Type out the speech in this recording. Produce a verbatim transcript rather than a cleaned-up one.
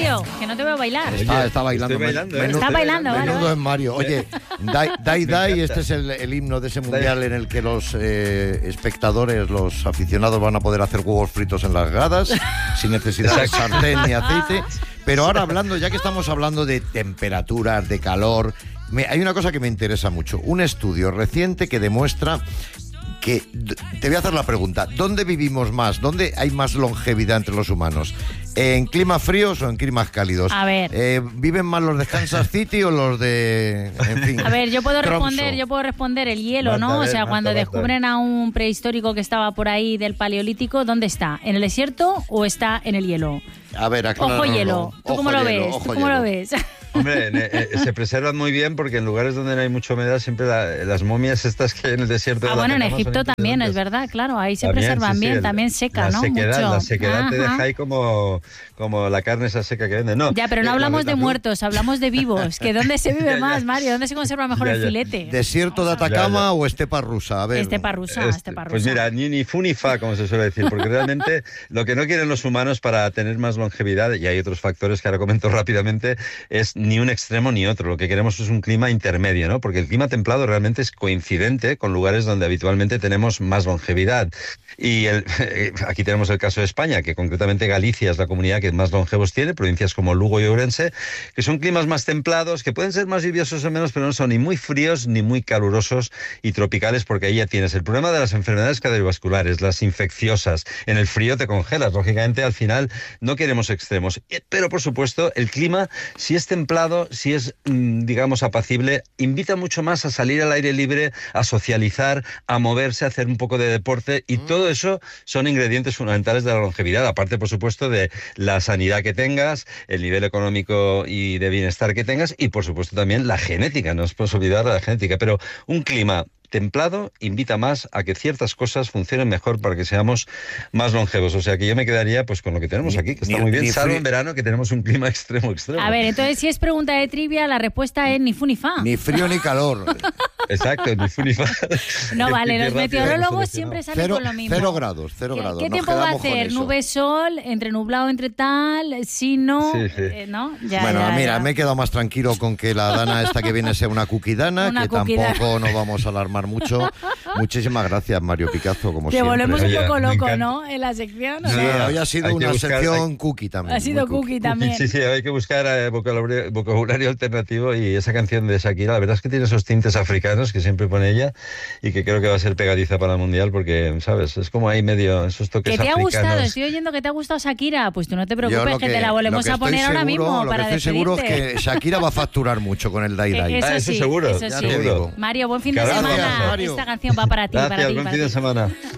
Mario, que no te veo bailar. Está, está bailando. bailando menudo, ¿eh? Está bailando, menudo vale. es Mario. Oye, Dai Dai, Dai este es el, el himno de ese mundial en el que los eh, espectadores, los aficionados van a poder hacer huevos fritos en las gradas sin necesidad de sartén ni aceite. Pero ahora hablando, ya que estamos hablando de temperaturas, de calor, me, hay una cosa que me interesa mucho. Un estudio reciente que demuestra que, te voy a hacer la pregunta, ¿dónde vivimos más? ¿Dónde hay más longevidad entre los humanos? ¿En climas fríos o en climas cálidos? A ver. Eh, ¿Viven más los de Kansas City o los de, en fin, A ver, yo puedo Tromso? responder, yo puedo responder el hielo, Marta, ¿no? a O ver, sea, Marta, cuando Marta. descubren a un prehistórico que estaba por ahí del Paleolítico, ¿dónde está? ¿En el desierto o está en el hielo? A ver, Ojo acláralo. hielo. ¿Tú Ojo cómo lo hielo, ves? ojo ¿Tú cómo lo hielo. ves? Hombre, eh, eh, se preservan muy bien porque en lugares donde no hay mucha humedad siempre la, las momias estas que hay en el desierto Ah, de bueno, en Atacama son Egipto también, es impresionantes. verdad, claro, ahí se También, preservan sí, sí, bien, el- también seca, la ¿no? Sequedad, Mucho. la sequedad te Ajá. deja ahí como, como la carne esa seca que venden. No, Ya, pero no eh, hablamos la- de la- muertos, hablamos de vivos. ¿Que dónde se vive Ya, ya. más, Mario? ¿Dónde se conserva mejor Ya, el ya. filete? ¿Desierto de Atacama Ya, ya. o estepa rusa? A ver. Estepa rusa, Este, estepa rusa. Pues mira, ni, ni fu ni fa, como se suele decir, porque realmente lo que no quieren los humanos para tener más longevidad, y hay otros factores que ahora comento rápidamente, es ni un extremo ni otro. Lo que queremos es un clima intermedio, ¿no? Porque el clima templado realmente es coincidente con lugares donde habitualmente tenemos más longevidad. Y el, aquí tenemos el caso de España, que concretamente Galicia es la comunidad que más longevos tiene, provincias como Lugo y Ourense, que son climas más templados, que pueden ser más lluviosos o menos, pero no son ni muy fríos ni muy calurosos y tropicales, porque ahí ya tienes el problema de las enfermedades cardiovasculares, las infecciosas. En el frío te congelas, lógicamente al final no queremos extremos. Pero por supuesto el clima, si es templado, si es, digamos, apacible, invita mucho más a salir al aire libre, a socializar, a moverse, a hacer un poco de deporte, y todo eso son ingredientes fundamentales de la longevidad, aparte por supuesto de la sanidad que tengas, el nivel económico y de bienestar que tengas, y por supuesto también la genética, no os puedes olvidar de la genética, pero un clima templado invita más a que ciertas cosas funcionen mejor para que seamos más longevos. O sea que yo me quedaría pues con lo que tenemos Ni- aquí, que está ni- muy bien, ni salvo frío. en verano que tenemos un clima extremo, extremo. A ver, entonces si es pregunta de trivia, la respuesta es ni fu ni fa. Ni frío ni calor. Exacto, ni fu ni fa. No vale, Qué los rápido meteorólogos hemos siempre seleccionado. salen Cero, con lo mismo. cero grados, cero ¿Qué, grados. ¿Qué Nos tiempo va a quedamos con hacer? eso. Nube, sol, entre nublado, entre tal, si no, Sí, sí. eh, ¿no? Ya, Bueno, ya, mira, ya. me he quedado más tranquilo con que la Dana esta que viene sea una cuquidana, Una que cuquidana. tampoco nos vamos a alarmar mucho. Muchísimas gracias, Mario Picazo, como Te siempre. volvemos un Oye, poco me loco, encanta. ¿no? En la sección. ¿o Sí, no? hoy ha sido Hay que una buscar- sección cookie también. Ha sido muy cookie también. Sí, sí, hay que buscar eh, vocabulario, vocabulario alternativo, y esa canción de Shakira, la verdad es que tiene esos tintes africanos que siempre pone ella y que creo que va a ser pegadiza para el Mundial porque, ¿sabes? Es como ahí medio esos toques Que te ha africanos. gustado, estoy oyendo que te ha gustado Shakira. Pues tú no te Yo preocupes, lo que, te la volvemos lo que a poner estoy ahora seguro- mismo Lo para que estoy seguro es despedirte. que Shakira va a facturar mucho con el Dai Dai. Eh, eso Ah, eso sí, seguro, eso ya sí. te digo. Mario, buen fin de Gracias, semana. Mario. Esta canción va para ti, Gracias, para ti, buen para fin de ti. semana.